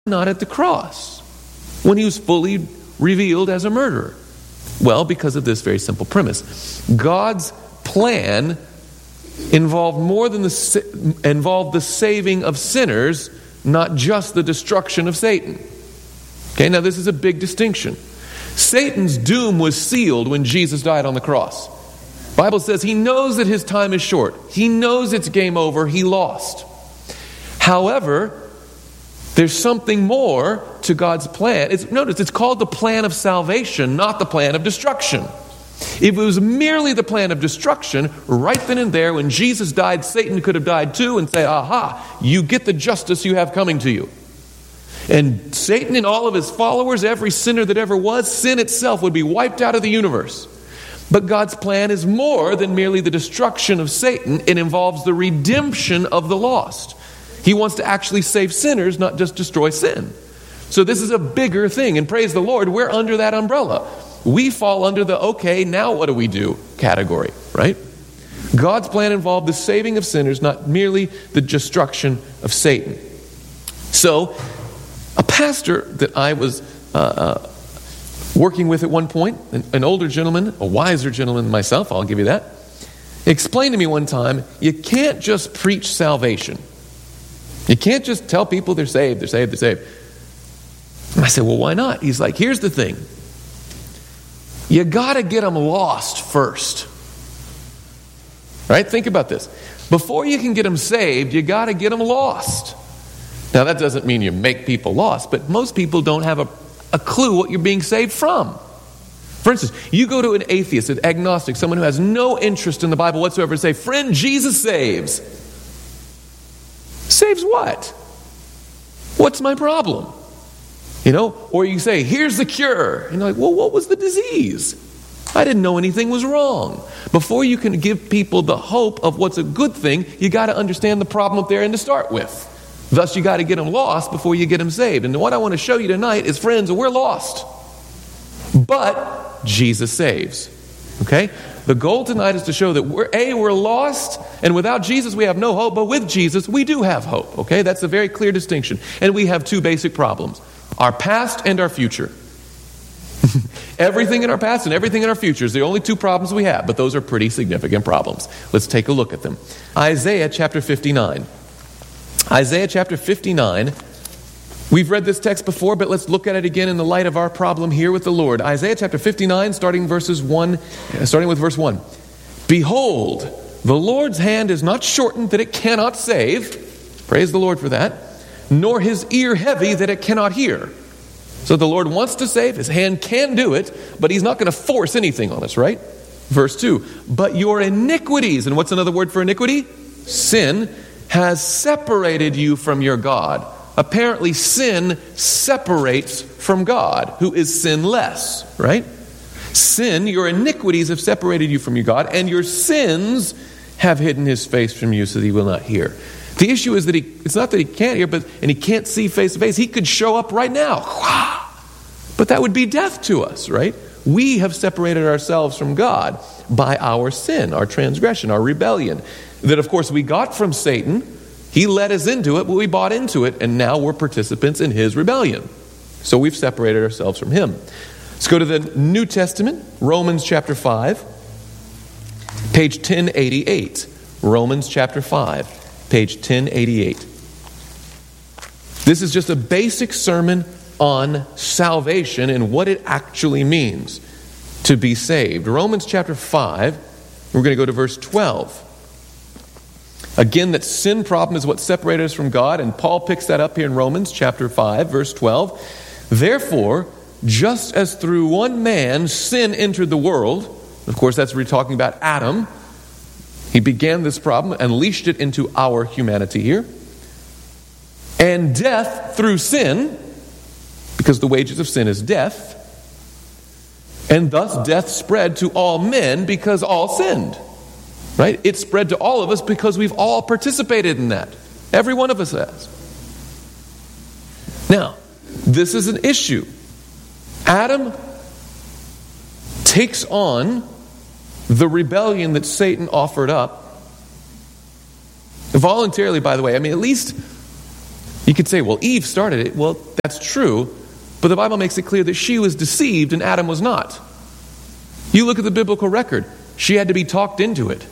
not at the cross when he was fully revealed as a murderer? Well, because of this very simple premise. God's plan involved the saving of sinners, not just the destruction of Satan. Okay, now this is a big distinction. Satan's doom was sealed when Jesus died on the cross. The Bible says he knows that his time is short. He knows it's game over. He lost. However, there's something more to God's plan. Notice, it's called the plan of salvation, not the plan of destruction. If it was merely the plan of destruction, right then and there, when Jesus died, Satan could have died too and say, aha, you get the justice you have coming to you. And Satan and all of his followers, every sinner that ever was, sin itself would be wiped out of the universe. But God's plan is more than merely the destruction of Satan. It involves the redemption of the lost. He wants to actually save sinners, not just destroy sin. So this is a bigger thing. And praise the Lord, we're under that umbrella. We fall under the, okay, now what do we do category, right? God's plan involved the saving of sinners, not merely the destruction of Satan. So, a pastor that I was working with at one point, an older gentleman, a wiser gentleman than myself, I'll give you that, explained to me one time, you can't just preach salvation. You can't just tell people they're saved, they're saved, they're saved. And I said, well, why not? He's like, here's the thing. You got to get them lost first. Right? Think about this. Before you can get them saved, you got to get them lost. Now, that doesn't mean you make people lost, but most people don't have a clue what you're being saved from. For instance, you go to an atheist, an agnostic, someone who has no interest in the Bible whatsoever, and say, friend, Jesus saves. Saves what? What's my problem? You know, or you say, here's the cure. And you're like, well, what was the disease? I didn't know anything was wrong. Before you can give people the hope of what's a good thing, you got to understand the problem up there and to start with. Thus, you got to get them lost before you get them saved. And what I want to show you tonight is, friends, we're lost. But Jesus saves. Okay? The goal tonight is to show that we're lost, and without Jesus we have no hope, but with Jesus we do have hope. Okay? That's a very clear distinction. And we have two basic problems. Our past and our future. Everything in our past and everything in our future is the only two problems we have, but those are pretty significant problems. Let's take a look at them. Isaiah chapter 59. Isaiah chapter 59. We've read this text before, but let's look at it again in the light of our problem here with the Lord. Isaiah chapter 59, starting with verse 1. Behold, the Lord's hand is not shortened that it cannot save. Praise the Lord for that. Nor his ear heavy that it cannot hear. So the Lord wants to save. His hand can do it, but he's not going to force anything on us, right? Verse 2. But your iniquities, and what's another word for iniquity? Sin, has separated you from your God. Apparently sin separates from God, who is sinless, right? Sin, your iniquities have separated you from your God, and your sins have hidden his face from you so that he will not hear. The issue is that it's not that he can't hear, and he can't see face to face. He could show up right now. But that would be death to us, right? We have separated ourselves from God by our sin, our transgression, our rebellion. That, of course, we got from Satan. He led us into it, but we bought into it, and now we're participants in his rebellion. So we've separated ourselves from him. Let's go to the New Testament, Romans chapter 5, page 1088. Romans chapter 5, page 1088. This is just a basic sermon on salvation and what it actually means to be saved. Romans chapter 5, we're going to go to verse 12. Again, that sin problem is what separated us from God, and Paul picks that up here in Romans chapter 5, verse 12. Therefore, just as through one man sin entered the world, of course that's we're talking about Adam. He began this problem, unleashed it into our humanity here. And death through sin, because the wages of sin is death. And thus death spread to all men because all sinned. Right? It spread to all of us because we've all participated in that. Every one of us has. Now, this is an issue. Adam takes on the rebellion that Satan offered up. Voluntarily, by the way. I mean, at least You could say, well, Eve started it. Well, that's true. But the Bible makes it clear that she was deceived and Adam was not. You look at the biblical record. She had to be talked into it.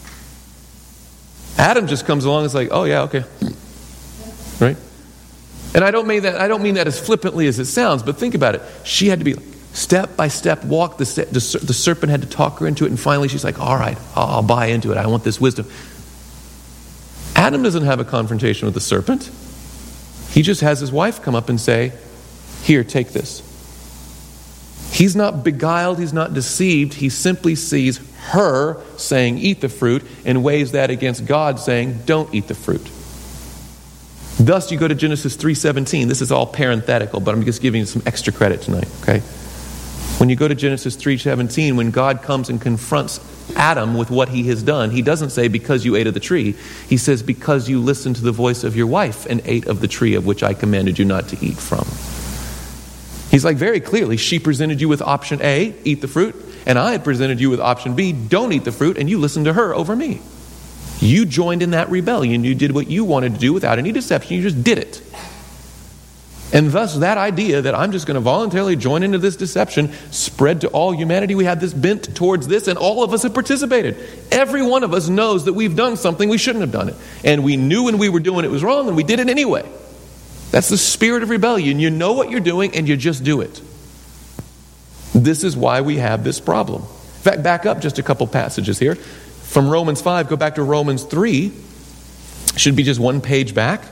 Adam just comes along and is like, oh yeah, okay. Right? And I don't mean that as flippantly as it sounds, but think about it. She had to be step by step walk. The serpent had to talk her into it, and finally she's like, all right, I'll buy into it. I want this wisdom. Adam doesn't have a confrontation with the serpent. He just has his wife come up and say, here, take this. He's not beguiled, he's not deceived. He simply sees her saying, eat the fruit, and weighs that against God saying, don't eat the fruit. Thus, you go to Genesis 3:17. This is all parenthetical, but I'm just giving you some extra credit tonight, okay? When you go to Genesis 3:17, when God comes and confronts Adam with what he has done, he doesn't say, because you ate of the tree. He says, because you listened to the voice of your wife and ate of the tree of which I commanded you not to eat from. He's like, very clearly, she presented you with option A, eat the fruit, and I had presented you with option B, don't eat the fruit, and you listened to her over me. You joined in that rebellion. You did what you wanted to do without any deception. You just did it. And thus that idea that I'm just going to voluntarily join into this deception spread to all humanity. We had this bent towards this, and all of us have participated. Every one of us knows that we've done something we shouldn't have done it. And we knew when we were doing it was wrong, and we did it anyway. That's the spirit of rebellion. You know what you're doing, and you just do it. This is why we have this problem. In fact, back up just a couple passages here. From Romans 5, go back to Romans 3. Should be just one page back.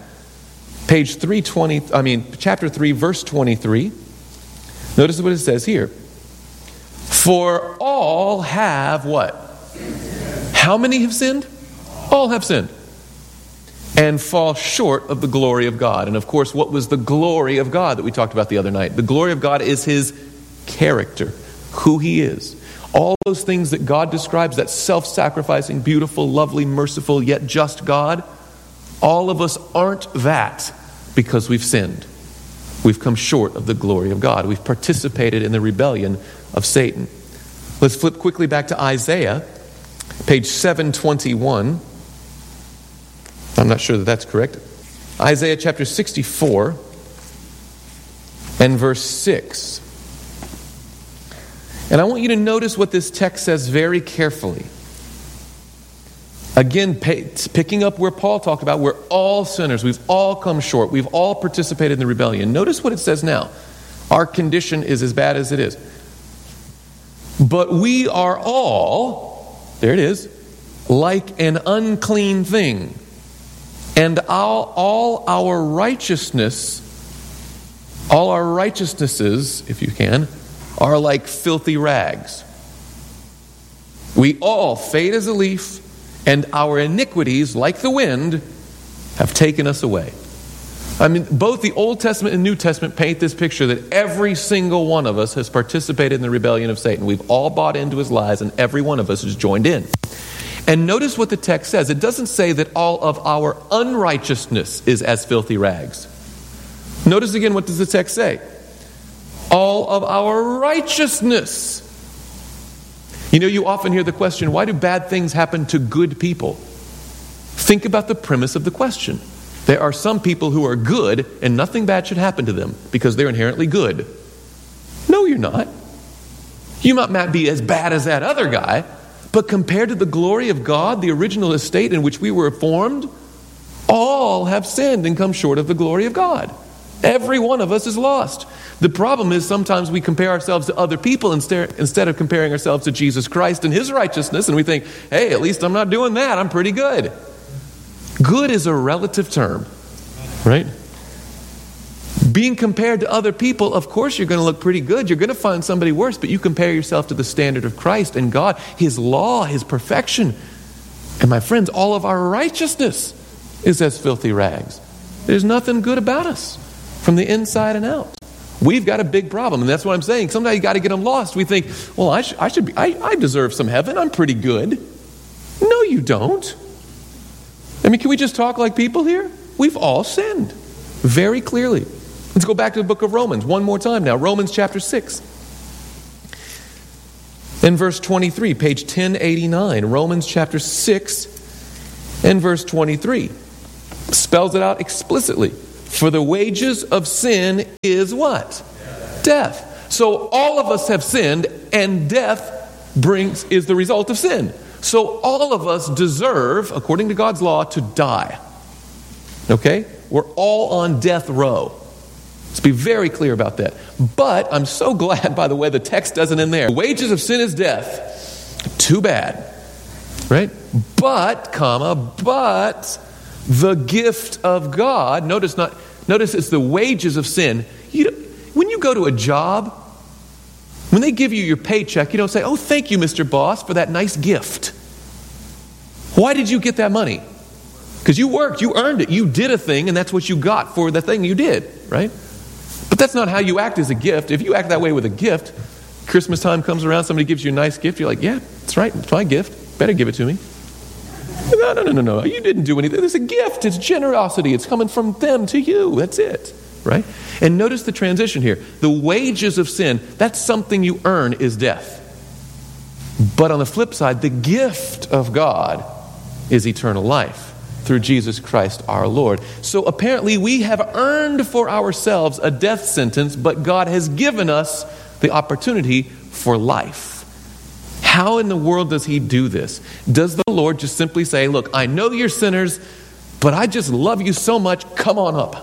Chapter 3, verse 23. Notice what it says here. For all have what? How many have sinned? All have sinned. And fall short of the glory of God. And of course, what was the glory of God that we talked about the other night? The glory of God is His character, who He is. All those things that God describes, that self-sacrificing, beautiful, lovely, merciful, yet just God, all of us aren't that because we've sinned. We've come short of the glory of God. We've participated in the rebellion of Satan. Let's flip quickly back to Isaiah, page 721. I'm not sure that that's correct. Isaiah chapter 64 and verse 6. And I want you to notice what this text says very carefully. Again, picking up where Paul talked about, we're all sinners. We've all come short. We've all participated in the rebellion. Notice what it says now. Our condition is as bad as it is. But we are all, there it is, like an unclean thing. And all our righteousnesses, if you can, are like filthy rags. We all fade as a leaf, and our iniquities, like the wind, have taken us away. I mean, both the Old Testament and New Testament paint this picture that every single one of us has participated in the rebellion of Satan. We've all bought into his lies, and every one of us has joined in. And notice what the text says. It doesn't say that all of our unrighteousness is as filthy rags. Notice again, what does the text say? All of our righteousness. You know, you often hear the question, why do bad things happen to good people? Think about the premise of the question. There are some people who are good and nothing bad should happen to them because they're inherently good. No, you're not. You might not be as bad as that other guy, but compared to the glory of God, the original estate in which we were formed, all have sinned and come short of the glory of God. Every one of us is lost. The problem is sometimes we compare ourselves to other people instead of comparing ourselves to Jesus Christ and His righteousness, and we think, hey, at least I'm not doing that. I'm pretty good. Good is a relative term, right? Being compared to other people, of course you're going to look pretty good. You're going to find somebody worse, but you compare yourself to the standard of Christ and God, His law, His perfection. And my friends, all of our righteousness is as filthy rags. There's nothing good about us from the inside and out. We've got a big problem, and that's what I'm saying. Sometimes you got to get them lost. We think, well, I deserve some heaven. I'm pretty good. No, you don't. I mean, can we just talk like people here? We've all sinned very clearly. Let's go back to the book of Romans one more time now. Romans chapter 6. In verse 23, page 1089. Romans chapter 6 and verse 23. Spells it out explicitly. For the wages of sin is what? Death. So all of us have sinned, and death is the result of sin. So all of us deserve, according to God's law, to die. Okay? We're all on death row. Let's be very clear about that. But I'm so glad, by the way, the text doesn't end there. The wages of sin is death. Too bad. Right? But the gift of God, notice it's the wages of sin. When you go to a job, when they give you your paycheck, you don't say, "Oh, thank you, Mr. Boss, for that nice gift." Why did you get that money? Because you worked, you earned it, you did a thing, and that's what you got for the thing you did, right? But that's not how you act as a gift. If you act that way with a gift, Christmas time comes around, somebody gives you a nice gift, you're like, "Yeah, that's right, it's my gift. Better give it to me." No. You didn't do anything. It's a gift. It's generosity. It's coming from them to you. That's it, right? And notice the transition here. The wages of sin, that's something you earn, is death. But on the flip side, the gift of God is eternal life through Jesus Christ our Lord. So apparently we have earned for ourselves a death sentence, but God has given us the opportunity for life. How in the world does he do this? Does the Lord just simply say, "Look, I know you're sinners, but I just love you so much, come on up"?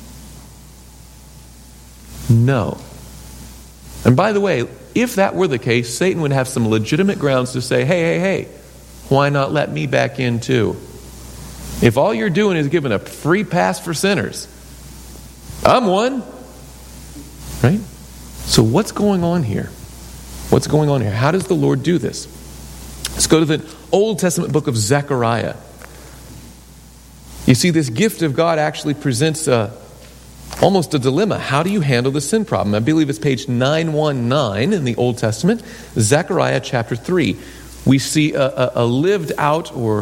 No. And by the way, if that were the case, Satan would have some legitimate grounds to say, hey, why not let me back in too? If all you're doing is giving a free pass for sinners, I'm one. Right? So what's going on here? What's going on here? How does the Lord do this? Let's go to the Old Testament book of Zechariah. You see, this gift of God actually presents almost a dilemma. How do you handle the sin problem? I believe it's page 919 in the Old Testament, Zechariah chapter 3. We see a lived out, or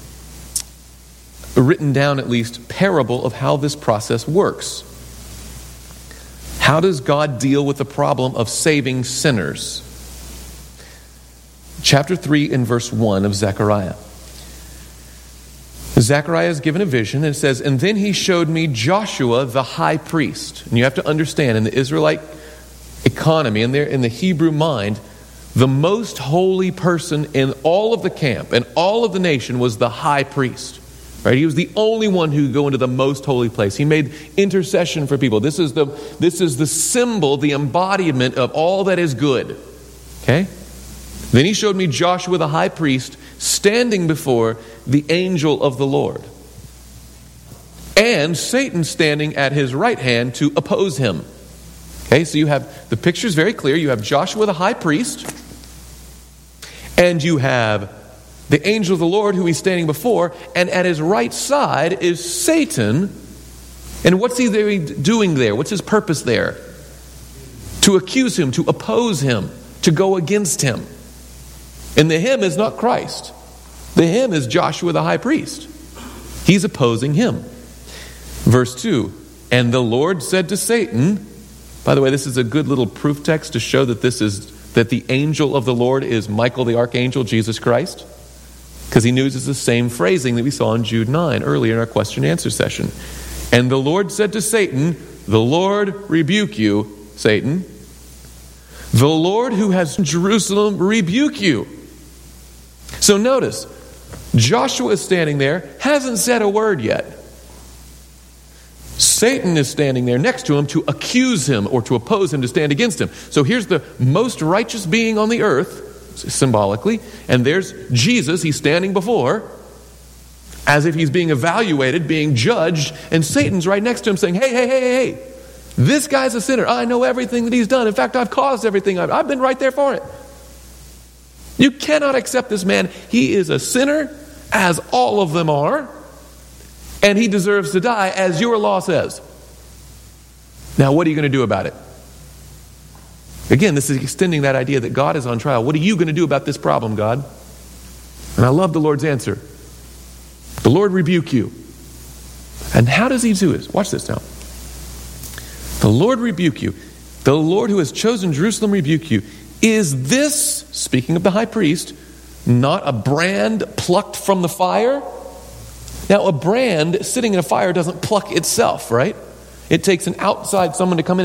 a written down at least, parable of how this process works. How does God deal with the problem of saving sinners? Chapter 3 and verse 1 of Zechariah. Zechariah is given a vision, and it says, "And then he showed me Joshua the high priest." And you have to understand, in the Israelite economy, in the Hebrew mind, the most holy person in all of the camp and all of the nation was the high priest. Right? He was the only one who could go into the most holy place. He made intercession for people. This is the symbol, the embodiment of all that is good. Okay? Then he showed me Joshua the high priest standing before the angel of the Lord, and Satan standing at his right hand to oppose him. Okay, so you have, the picture's very clear. You have Joshua the high priest, and you have the angel of the Lord who he's standing before, and at his right side is Satan. And what's he doing there? What's his purpose there? To accuse him, to oppose him, to go against him. And the him is not Christ. The him is Joshua the high priest. He's opposing him. Verse 2, "And the Lord said to Satan," by the way, this is a good little proof text to show that that the angel of the Lord is Michael the archangel, Jesus Christ, because he uses the same phrasing that we saw in Jude 9 earlier in our question and answer session. "And the Lord said to Satan, the Lord rebuke you, Satan. The Lord who has Jerusalem rebuke you." So notice, Joshua is standing there, hasn't said a word yet. Satan is standing there next to him to accuse him or to oppose him, to stand against him. So here's the most righteous being on the earth, symbolically, and there's Jesus, he's standing before, as if he's being evaluated, being judged, and Satan's right next to him saying, hey, this guy's a sinner. I know everything that he's done. In fact, I've caused everything. I've been right there for it. You cannot accept this man. He is a sinner, as all of them are, and he deserves to die, as your law says. Now, what are you going to do about it? Again, this is extending that idea that God is on trial. What are you going to do about this problem, God? And I love the Lord's answer. The Lord rebuke you. And how does he do this? Watch this now. The Lord rebuke you. The Lord who has chosen Jerusalem rebuke you. Is this, speaking of the high priest, not a brand plucked from the fire? Now, a brand sitting in a fire doesn't pluck itself, right? It takes an outside someone to come in